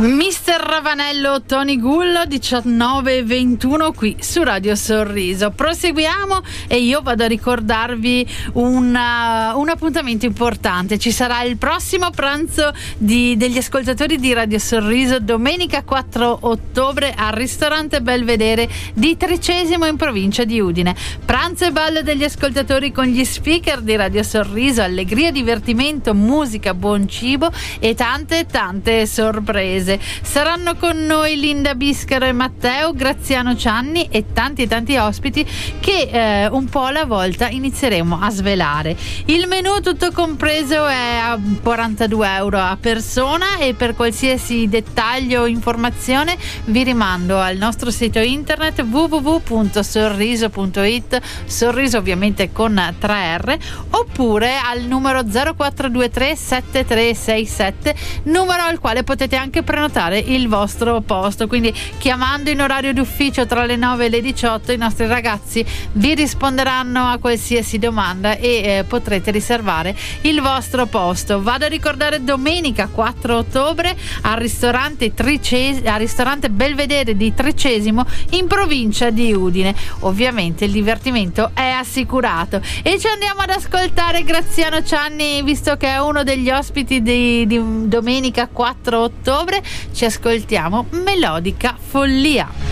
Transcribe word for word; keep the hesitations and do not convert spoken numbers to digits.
Mister Ravanello, Tony Gullo, diciannove e ventuno qui su Radio Sorriso. Proseguiamo e io vado a ricordarvi una, un appuntamento importante. Ci sarà il prossimo pranzo di, degli ascoltatori di Radio Sorriso domenica quattro ottobre al ristorante Belvedere di Tricesimo in provincia di Udine. Pranzo e ballo degli ascoltatori con gli speaker di Radio Sorriso, allegria, divertimento, musica, buon cibo e tante tante sorprese. Saranno con noi Linda Biscaro e Matteo, Graziano Cianni e tanti tanti ospiti che eh, un po' alla volta inizieremo a svelare. Il menù tutto compreso è a quarantadue euro a persona e per qualsiasi dettaglio o informazione vi rimando al nostro sito internet w w w punto sorriso punto it, sorriso ovviamente con tre R, oppure al numero zero quattro due tre sette tre sei sette, numero al quale potete anche prenotare il vostro posto. Quindi chiamando in orario d'ufficio tra le nove e le diciotto i nostri ragazzi vi risponderanno a qualsiasi domanda e eh, potrete riservare il vostro posto. Vado a ricordare domenica quattro ottobre al ristorante Trice- al ristorante Belvedere di Tricesimo in provincia di Udine. Ovviamente il divertimento è assicurato e ci andiamo ad ascoltare Graziano Cianni, visto che è uno degli ospiti di, di domenica quattro ottobre. Ci ascoltiamo Melodica Follia.